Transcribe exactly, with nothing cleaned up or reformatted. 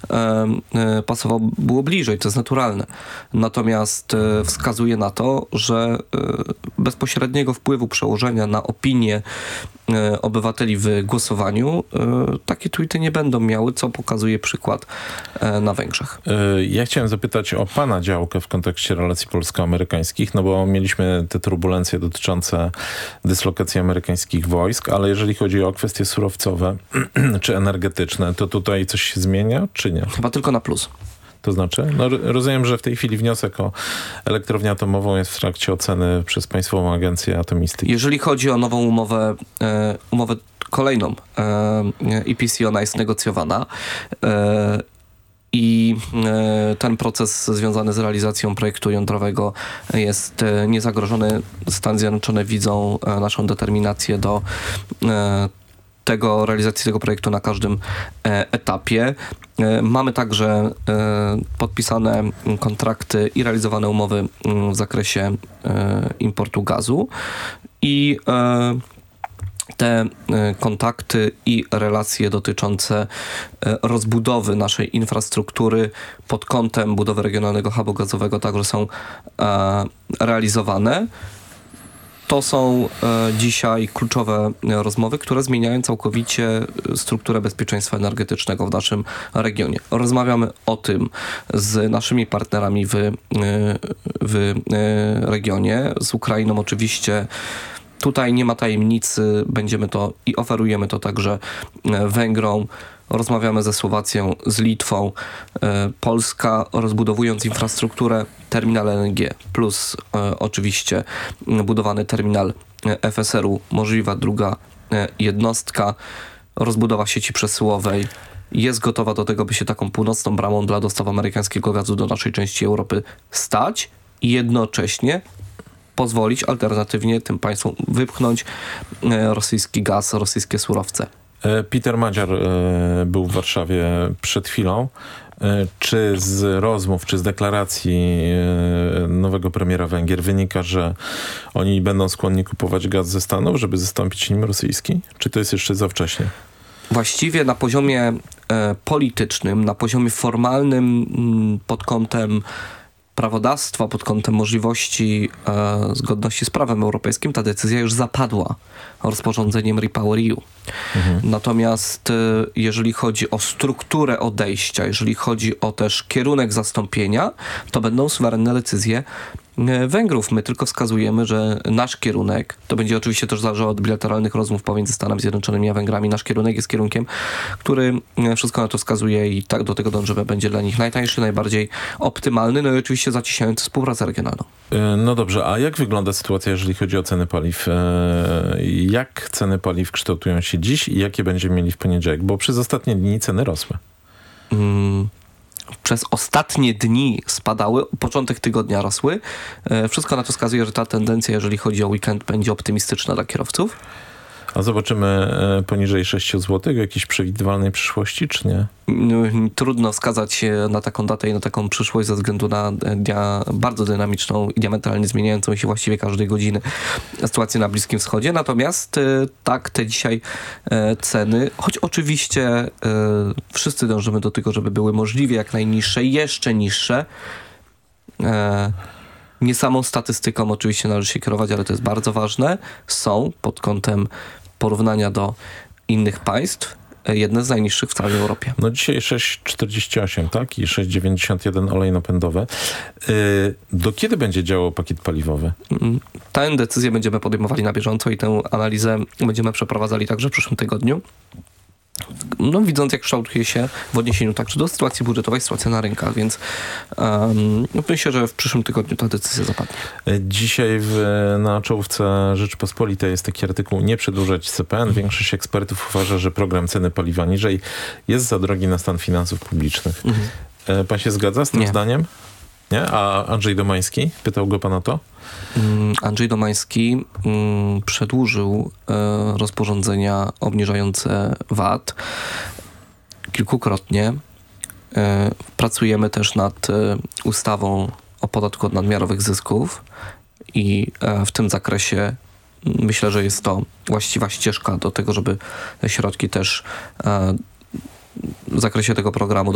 pasował, było bliżej, to jest naturalne. Natomiast wskazuje na to, że bezpośredniego wpływu przełożenia na opinię obywateli w głosowaniu takie tweety nie będą miały, co pokazuje przykład na Węgrzech. Ja chciałem zapytać o pana działkę w kontekście relacji polsko-amerykańskich, no bo mieliśmy te turbulencje dotyczące dyslokacji amerykańskich wojsk, ale jeżeli chodzi o kwestie surowcowe czy energetyczne, to tutaj coś się zmienia, czy nie? Chyba tylko na plus. To znaczy? No, rozumiem, że w tej chwili wniosek o elektrownię atomową jest w trakcie oceny przez Państwową Agencję Atomistyki. Jeżeli chodzi o nową umowę, e, umowę kolejną, e, E P C, ona jest negocjowana. E, I ten proces związany z realizacją projektu jądrowego jest niezagrożony. Stany Zjednoczone widzą naszą determinację do tego, realizacji tego projektu na każdym etapie. Mamy także podpisane kontrakty i realizowane umowy w zakresie importu gazu i te kontakty i relacje dotyczące rozbudowy naszej infrastruktury pod kątem budowy regionalnego hubu gazowego także są realizowane. To są dzisiaj kluczowe rozmowy, które zmieniają całkowicie strukturę bezpieczeństwa energetycznego w naszym regionie. Rozmawiamy o tym z naszymi partnerami w, w regionie, z Ukrainą oczywiście. Tutaj nie ma tajemnicy, będziemy to i oferujemy to także Węgrom. Rozmawiamy ze Słowacją, z Litwą. Polska, rozbudowując infrastrukturę, terminal L N G plus oczywiście budowany terminal F S R u, możliwa druga jednostka, rozbudowa sieci przesyłowej jest gotowa do tego, by się taką północną bramą dla dostaw amerykańskiego gazu do naszej części Europy stać i jednocześnie pozwolić alternatywnie tym państwom wypchnąć rosyjski gaz, rosyjskie surowce. Peter Madziar był w Warszawie przed chwilą. Czy z rozmów, czy z deklaracji nowego premiera Węgier wynika, że oni będą skłonni kupować gaz ze Stanów, żeby zastąpić nim rosyjski? Czy to jest jeszcze za wcześnie? Właściwie na poziomie e, politycznym, na poziomie formalnym m, pod kątem prawodawstwa, pod kątem możliwości e, zgodności z prawem europejskim, ta decyzja już zapadła rozporządzeniem REPower E U. Mhm. Natomiast e, jeżeli chodzi o strukturę odejścia, jeżeli chodzi o też kierunek zastąpienia, to będą suwerenne decyzje Węgrów. My tylko wskazujemy, że nasz kierunek, to będzie oczywiście też zależało od bilateralnych rozmów pomiędzy Stanami Zjednoczonymi a Węgrami, nasz kierunek jest kierunkiem, który wszystko na to wskazuje i tak do tego dążymy, będzie dla nich najtańszy, najbardziej optymalny, no i oczywiście zacieśniający współpracę regionalną. No dobrze, a jak wygląda sytuacja, jeżeli chodzi o ceny paliw? Jak ceny paliw kształtują się dziś i jakie będziemy mieli w poniedziałek? Bo przez ostatnie dni ceny rosły. Hmm. Przez ostatnie dni spadały, początek tygodnia rosły. Wszystko na to wskazuje, że ta tendencja, jeżeli chodzi o weekend, będzie optymistyczna dla kierowców. A zobaczymy poniżej sześć złotych w jakiejś przewidywalnej przyszłości, czy nie? Trudno wskazać się na taką datę i na taką przyszłość ze względu na dia, bardzo dynamiczną i diametralnie zmieniającą się właściwie każdej godziny sytuację na Bliskim Wschodzie. Natomiast tak, te dzisiaj ceny, choć oczywiście wszyscy dążymy do tego, żeby były możliwie jak najniższe, jeszcze niższe. Nie samą statystyką oczywiście należy się kierować, ale to jest bardzo ważne. Są pod kątem porównania do innych państw jedne z najniższych w całej Europie. No dzisiaj sześć czterdzieści osiem, tak? I sześć dziewięćdziesiąt jeden olej napędowy. Yy, do kiedy będzie działał pakiet paliwowy? Tę decyzję będziemy podejmowali na bieżąco i tę analizę będziemy przeprowadzali także w przyszłym tygodniu. No, widząc, jak kształtuje się w odniesieniu także do sytuacji budżetowej, sytuacja na rynkach, więc um, myślę, że w przyszłym tygodniu ta decyzja zapadnie. Dzisiaj w, na czołówce Rzeczypospolitej jest taki artykuł "Nie przedłużać C P N". Większość ekspertów uważa, że program ceny paliwa niżej jest za drogi na stan finansów publicznych. Mhm. Pan się zgadza z tym Nie. zdaniem? Nie? A Andrzej Domański? Pytał go pan o to? Andrzej Domański mm, przedłużył y, rozporządzenia obniżające V A T kilkukrotnie. Y, pracujemy też nad y, ustawą o podatku od nadmiarowych zysków i y, w tym zakresie y, myślę, że jest to właściwa ścieżka do tego, żeby te środki też y, w zakresie tego programu